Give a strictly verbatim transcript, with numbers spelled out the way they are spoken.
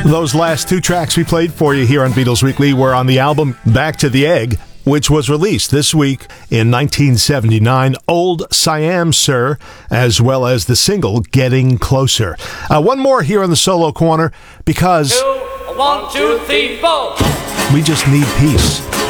Those last two tracks we played for you here on Beatles Weekly were on the album Back to the Egg, which was released this week in nineteen seventy-nine, Old Siam Sir, as well as the single Getting Closer. Uh, one more here on the Solo Corner, because Two, one, two, three, four. we just need peace.